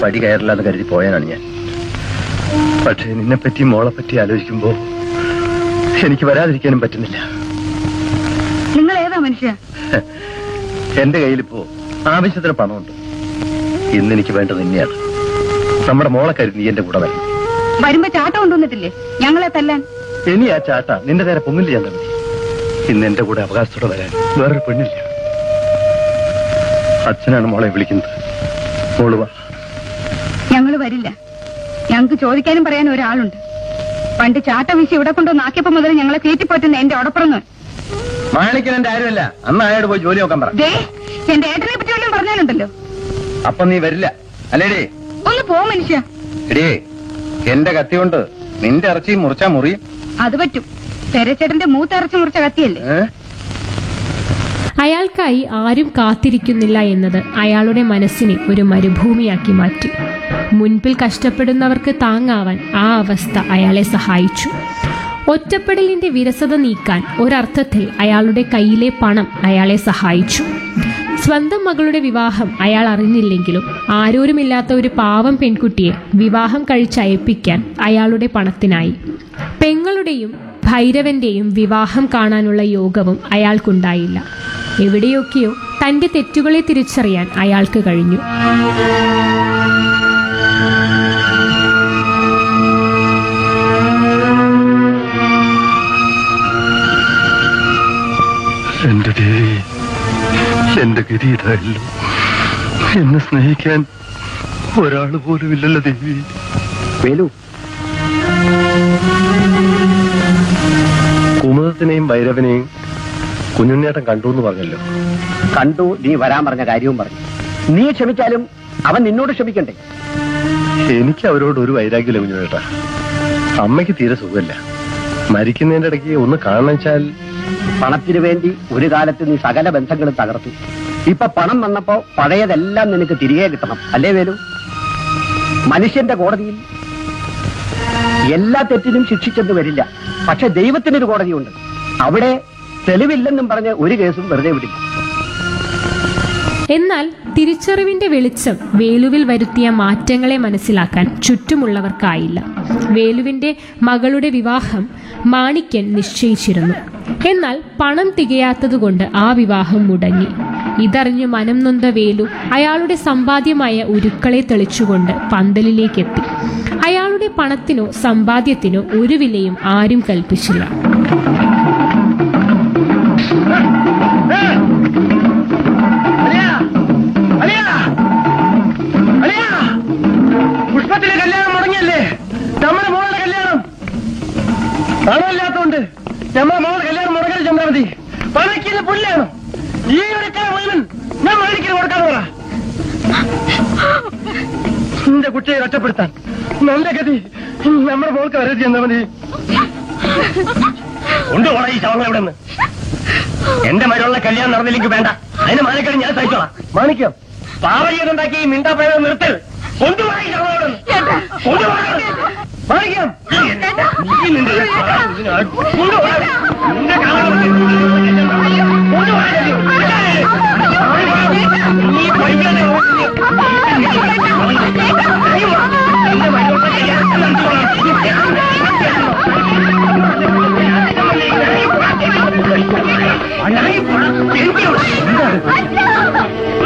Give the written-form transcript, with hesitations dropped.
പടി കയറില്ലാന്ന് കരുതി പോയാനാണ് ഞാൻ. പക്ഷേ നിന്നെപ്പറ്റി മോളെപ്പറ്റി ആലോചിക്കുമ്പോ എനിക്ക് വരാതിരിക്കാനും പറ്റുന്നില്ല. നിങ്ങൾ ഏതാ മനുഷ്യ? എന്റെ കയ്യിലിപ്പോ ആവശ്യത്തിന് പണമുണ്ട്. ഇന്ന് എനിക്ക് വേണ്ടത് തന്നെയാണ്. നമ്മുടെ മോളെ കരുതി നീ എന്റെ കൂടെ വരണം. വരുമ്പോ ചാട്ട കൊണ്ടുവന്നിട്ടില്ലേ ഞങ്ങളെ തല്ലാൻ? ഇനി ആ ചാട്ട നിന്റെ നേരെ പൊങ്ങില്ല ഞാൻ മതി. ഇന്ന് എന്റെ കൂടെ അവകാശത്തോടെ വരാൻ വേറൊരു പെണ്ണില്ല. അച്ഛനാണ് മോളെ വിളിക്കുന്നത്. മോള് വാ. ഞങ്ങള് വരില്ല. ഞങ്ങക്ക് ചോദിക്കാനും പറയാനും ഒരാളുണ്ട്. പണ്ട് ചാട്ട വീശി ഇവിടെ കൊണ്ടുവന്ന് ആക്കിയപ്പോ മുതൽ ഞങ്ങളെ കയറ്റിപ്പോറ്റുന്ന എന്റെ ഉടപ്പുറന്ന്. മാണിക്കൻ എന്റെ ആരുമല്ല. അന്ന് അയാളോട് പോയി ജോലി നോക്കാൻ പറ. എന്റെ ഏട്ടനെ പറ്റി വല്ലതും പറഞ്ഞാലുണ്ടല്ലോ. അപ്പൊ നീ വരില്ല അല്ലേടേ? ഒന്ന് പോ മനുഷ്യ. എടേ, എന്റെ കത്തി കൊണ്ട് നിന്റെ ഇറച്ചി മുറിച്ചാ മുറിയും. അത് പറ്റും. പെരച്ചേട്ടന്റെ മൂത്ത ഇറച്ചി മുറിച്ച കത്തിയല്ലേ? അയാൾക്കായി ആരും കാത്തിരിക്കുന്നില്ല എന്നത് അയാളുടെ മനസ്സിനെ ഒരു മരുഭൂമിയാക്കി മാറ്റി. മുൻപിൽ കഷ്ടപ്പെടുന്നവർക്ക് താങ്ങാവാൻ ആ അവസ്ഥ അയാളെ സഹായിച്ചു. ഒറ്റപ്പെടലിന്റെ വിരസത നീക്കാൻ ഒരർത്ഥത്തിൽ അയാളുടെ കയ്യിലെ പണം അയാളെ സഹായിച്ചു. സ്വന്തം മകളുടെ വിവാഹം അയാൾ അറിഞ്ഞില്ലെങ്കിലും ആരോരുമില്ലാത്ത ഒരു പാവം പെൺകുട്ടിയെ വിവാഹം കഴിച്ചയപ്പിക്കാൻ അയാളുടെ പണത്തിനായി. പെങ്ങളുടെയും ഭൈരവന്റെയും വിവാഹം കാണാനുള്ള യോഗവും അയാൾക്കുണ്ടായില്ല. എവിടെയൊക്കെയോ തന്റെ തെറ്റുകളെ തിരിച്ചറിയാൻ അയാൾക്ക് കഴിഞ്ഞു. എന്റെ ദേവി, എന്റെ ഗതി ഇതായല്ലോ. എന്നെ സ്നേഹിക്കാൻ ഒരാൾ പോലും ഇല്ലല്ലോ ദേവി. വേലു, കുമുദത്തിനെയും ഭൈരവനെയും കുഞ്ഞുണ്ണേട്ടൻ കണ്ടു എന്ന് പറഞ്ഞല്ലോ. കണ്ടു. നീ വരാൻ പറഞ്ഞ കാര്യവും പറഞ്ഞു. നീ ക്ഷമിച്ചാലും അവൻ നിന്നോട് ക്ഷമിക്കണ്ടേ? എനിക്ക് അവരോട് ഒരു വൈരാഗ്യമില്ല കുഞ്ഞുണ്ണേട്ടാ. അമ്മയ്ക്ക് തീരെ സുഖമില്ല. മരിക്കുന്നതിന്റെ ഇടയ്ക്ക് ഒന്ന് കാണണം വെച്ചാൽ. പണത്തിനു വേണ്ടി ഒരു കാലത്ത് നീ സകല ബന്ധങ്ങളും തകർത്തു. ഇപ്പൊ പണം വന്നപ്പോ പഴയതെല്ലാം നിനക്ക് തിരികെ കിട്ടണം അല്ലേ വേലു? മനുഷ്യന്റെ കോടതിയിൽ എല്ലാ തെറ്റിനും ശിക്ഷിച്ചെന്ന് വരില്ല. പക്ഷെ ദൈവത്തിനൊരു കോടതിയുണ്ട്. അവിടെ തെളിവില്ലെന്നും പറഞ്ഞ് ഒരു കേസും വെറുതെ വിടില്ല. എന്നാൽ തിരിച്ചറിവിന്റെ വെളിച്ചം വേലുവിൽ വരുത്തിയ മാറ്റങ്ങളെ മനസ്സിലാക്കാൻ ചുറ്റുമുള്ളവർക്കായില്ല. വേലുവിന്റെ മകളുടെ വിവാഹം മാണിക്യൻ നിശ്ചയിച്ചിരുന്നു. എന്നാൽ പണം തികയാത്തതുകൊണ്ട് ആ വിവാഹം മുടങ്ങി. ഇതറിഞ്ഞു മനം നൊന്ത വേലു അയാളുടെ സമ്പാദ്യമായ ഉരുക്കളെ തെളിച്ചുകൊണ്ട് പന്തലിലേക്കെത്തി. അയാളുടെ പണത്തിനോ സമ്പാദ്യത്തിനോ ഒരു വിലയും ആരും കൽപ്പിച്ചില്ല. പുഷ്പത്തിലെ കല്യാണം മുടങ്ങിയല്ലേ? നമ്മുടെ മോളുടെ കല്യാണം പണമില്ലാത്തോണ്ട് നമ്മുടെ മോളുടെ കല്യാണം മുടങ്ങൽ ചെന്നാൽ മതി. പണയ്ക്കുന്ന പുല്ലാണ് ഈ ഒരു മുഴുവൻ ഞാൻ മേടിക്കൽ കൊടുക്കാന്ന് പറ. എന്റെ കുട്ടിയെ ഒറ്റപ്പെടുത്താൻ നല്ല ഗതി നമ്മുടെ മോൾക്ക് വരരുത് ചെന്നാൽ മതി. കൊണ്ടുപോണ ഈ ശവങ്ങൾ എവിടെ നിന്ന്? എന്റെ മരുള്ള കല്യാണം നടന്നില്ലെങ്കിൽ വേണ്ട. അതിന് മാണിക്കടി ഞാൻ സഹിച്ചോളാം. മാണിക്കം പാവയ്യുണ്ടാക്കി ഈ മിണ്ടാപ്പഴ നിർത്തൽ. കൊണ്ടുപോയി മാണിക്കം